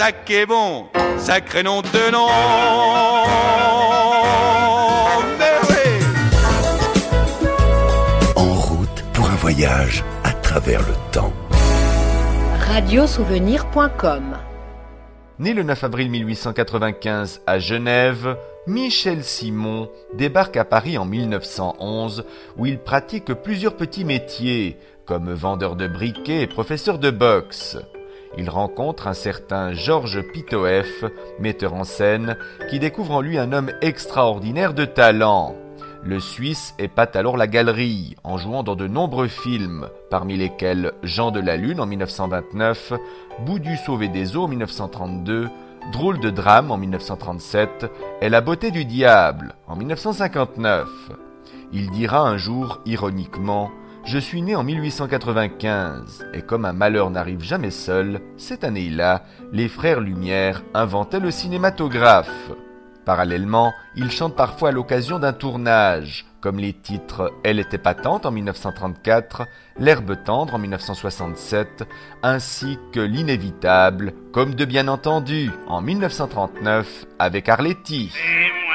Sacré bon, sacré nom de nom. Mais oui. En route pour un voyage à travers le temps. Radiosouvenir.com. Né le 9 avril 1895 à Genève, Michel Simon débarque à Paris en 1911 où il pratique plusieurs petits métiers comme vendeur de briquets et professeur de boxe. Il rencontre un certain Georges Pitoef, metteur en scène, qui découvre en lui un homme extraordinaire de talent. Le Suisse épate alors la galerie en jouant dans de nombreux films, parmi lesquels Jean de la Lune en 1929, Boudu sauvé des eaux en 1932, Drôle de drame en 1937 et La beauté du diable en 1959. Il dira un jour ironiquement: je suis né en 1895 et comme un malheur n'arrive jamais seul, cette année-là, les frères Lumière inventaient le cinématographe. Parallèlement, il chante parfois à l'occasion d'un tournage, comme les titres « Elle était patente » en 1934, « L'herbe tendre » en 1967, ainsi que l'inévitable « Comme de bien entendu » en 1939 avec Arletty.